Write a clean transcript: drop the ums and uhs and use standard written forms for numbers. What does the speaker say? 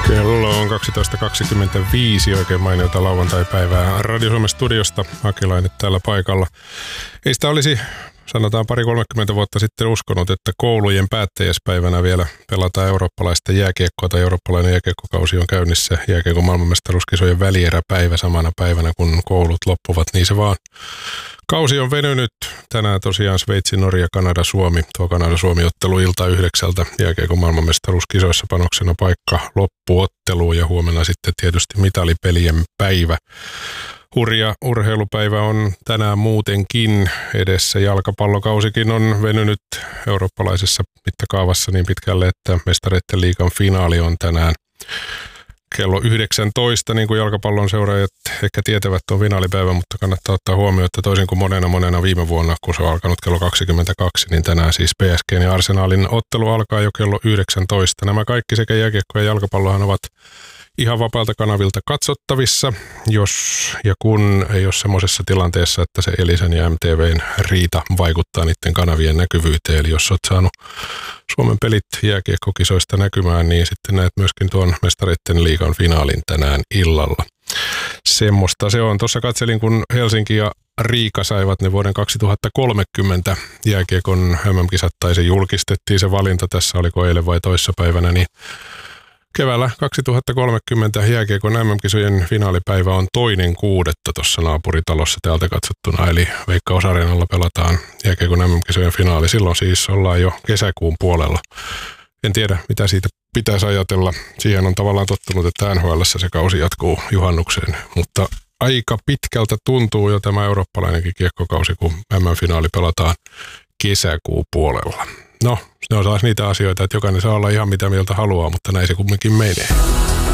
Kello on 12.25, oikein mainiota lauantai-päivää Radio Suomen studiosta. Akilainen täällä paikalla. Ei sitä olisi, sanotaan 20-30 vuotta sitten uskonut, että koulujen päättäjäispäivänä vielä pelataan eurooppalaista jääkiekkoa tai eurooppalainen jääkiekkokausi on käynnissä. Jääkiekon maailmanmestaruuskisojen välieräpäivä samana päivänä, kun koulut loppuvat, niin se vaan. Kausi on venynyt. Tänään tosiaan Sveitsi, Norja, Kanada, Suomi. Tuo Kanada-Suomi-ottelu ilta 9. Jääkiekon maailmanmestaruuskisoissa panoksena paikka loppuotteluun ja huomenna sitten tietysti mitalipelien päivä. Hurja urheilupäivä on tänään muutenkin edessä. Jalkapallokausikin on venynyt eurooppalaisessa mittakaavassa niin pitkälle, että Mestareiden liigan finaali on tänään kello 19, niin kuin jalkapallon seuraajat ehkä tietävät tuon finaalipäivän, mutta kannattaa ottaa huomioon, että toisin kuin monena viime vuonna, kun se on alkanut kello 22, niin tänään siis PSG ja Arsenalin ottelu alkaa jo kello 19. Nämä kaikki sekä jääkiekko ja jalkapallohan ovat ihan vapaalta kanavilta katsottavissa, jos ja kun ei ole semmoisessa tilanteessa, että se Elisen ja MTVn riita vaikuttaa niiden kanavien näkyvyyteen. Eli jos olet saanut Suomen pelit jääkiekkokisoista näkymään, niin sitten näet myöskin tuon Mestareiden liigan finaalin tänään illalla. Semmoista se on. Tuossa katselin, kun Helsinki ja Riika saivat ne vuoden 2030 jääkiekon MM-kisat, tai se julkistettiin se valinta, tässä oliko eilen vai toissapäivänä, niin keväällä 2030 jääkiekon MM-kisojen finaalipäivä on 2.6. tuossa naapuritalossa täältä katsottuna, eli Veikkaus-areenalla pelataan jääkiekon MM-kisojen finaali. Silloin siis ollaan jo kesäkuun puolella. En tiedä, mitä siitä pitäisi ajatella. Siihen on tavallaan tottunut, että NHL:ssä se kausi jatkuu juhannukseen, mutta aika pitkältä tuntuu jo tämä eurooppalainenkin kiekkokausi, kun MM-finaali pelataan kesäkuun puolella. No, ne on taas niitä asioita, että jokainen saa olla ihan mitä mieltä haluaa, mutta näin se kumminkin menee.